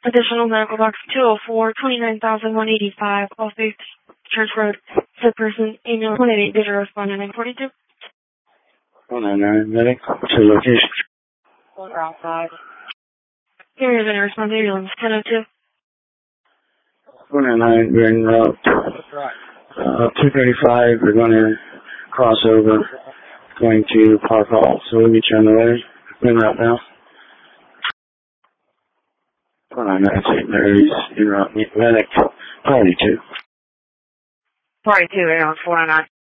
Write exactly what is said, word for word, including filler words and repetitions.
Additional medical box two oh four, twenty-nine thousand one eighty-five, All Faith Church Road. Said person, email one eight eight, digital respondent nine forty-two. one nine nine, medic, to location. One route five. Here is a response ambulance, ten oh two. one nine nine, we're en route. Uh, two thirty-five, we're going to cross over, going to Park Hall, so we'll get you on the way. We're en route now. one nine nine, Saint Mary's, en route, medic, forty-two. forty-two, ambulance four nine nine.